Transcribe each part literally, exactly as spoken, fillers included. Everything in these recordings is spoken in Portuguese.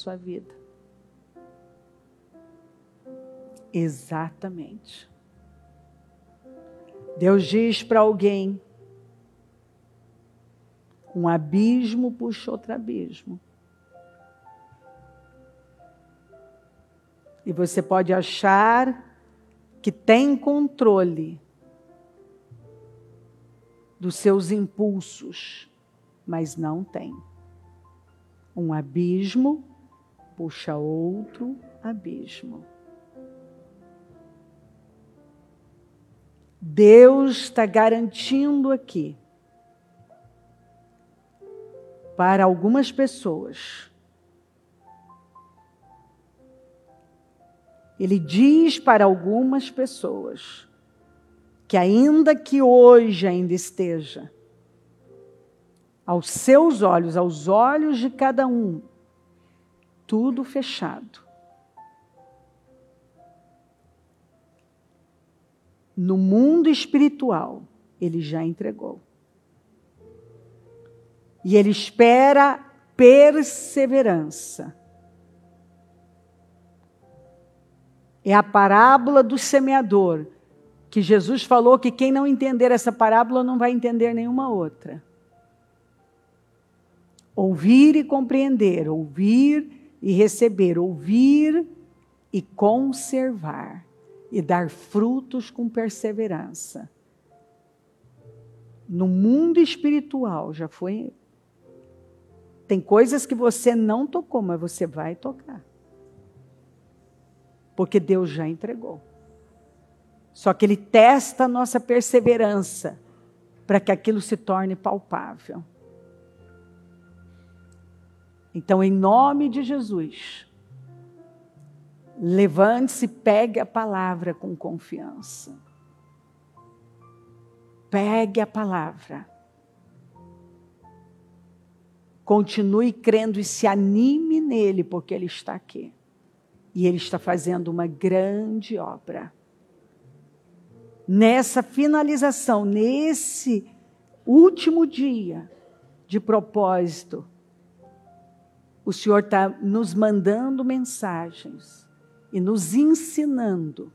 sua vida. Exatamente. Deus diz para alguém: um abismo puxa outro abismo. E você pode achar que tem controle dos seus impulsos, mas não tem. Um abismo puxa outro abismo. Deus está garantindo aqui, para algumas pessoas, Ele diz para algumas pessoas que ainda que hoje ainda esteja aos seus olhos, aos olhos de cada um, tudo fechado. No mundo espiritual, Ele já entregou. E Ele espera perseverança. É a parábola do semeador, que Jesus falou que quem não entender essa parábola não vai entender nenhuma outra. Ouvir e compreender, ouvir e receber, ouvir e conservar, e dar frutos com perseverança. No mundo espiritual já foi. Tem coisas que você não tocou, mas você vai tocar. Porque Deus já entregou. Só que Ele testa a nossa perseverança para que aquilo se torne palpável. Então, em nome de Jesus, levante-se e pegue a palavra com confiança. Pegue a palavra. Continue crendo e se anime nele, porque Ele está aqui. E Ele está fazendo uma grande obra. Nessa finalização, nesse último dia de propósito, o Senhor está nos mandando mensagens e nos ensinando.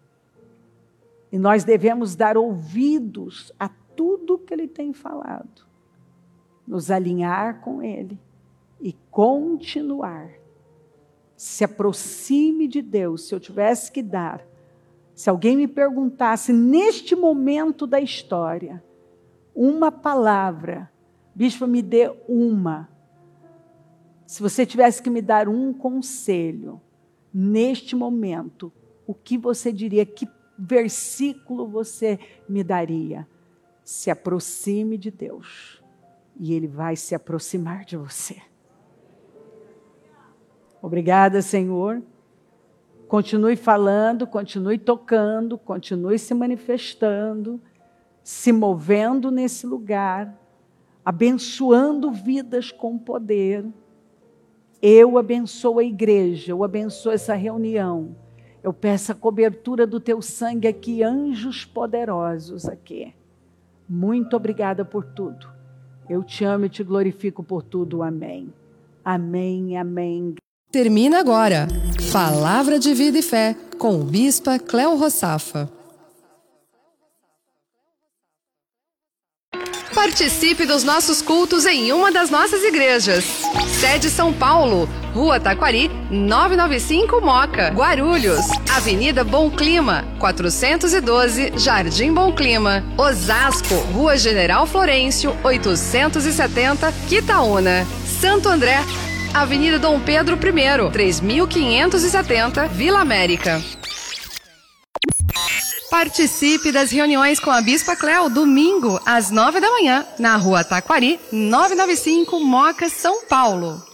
E nós devemos dar ouvidos a tudo que Ele tem falado. Nos alinhar com Ele e continuar. Se aproxime de Deus. Se eu tivesse que dar, se alguém me perguntasse neste momento da história, uma palavra, bispo, me dê uma. Se você tivesse que me dar um conselho, neste momento, o que você diria? Que versículo você me daria? Se aproxime de Deus e Ele vai se aproximar de você. Obrigada, Senhor. Continue falando, continue tocando, continue se manifestando, se movendo nesse lugar, abençoando vidas com poder. Eu abençoo a igreja, eu abençoo essa reunião. Eu peço a cobertura do teu sangue aqui, anjos poderosos aqui. Muito obrigada por tudo. Eu te amo e te glorifico por tudo. Amém. Amém, amém. Termina agora Palavra de Vida e Fé com o Bispa Cléo Rossafa. Participe dos nossos cultos em uma das nossas igrejas. Sede São Paulo, Rua Taquari, novecentos e noventa e cinco Moca. Guarulhos, Avenida Bom Clima, quatrocentos e doze, Jardim Bom Clima. Osasco, Rua General Florencio, oitocentos e setenta, Quitaúna. Santo André, Avenida Dom Pedro I, três mil quinhentos e setenta, Vila América. Participe das reuniões com a Bispa Cléo, domingo, às nove da manhã, na Rua Taquari, novecentos e noventa e cinco, Moca, São Paulo.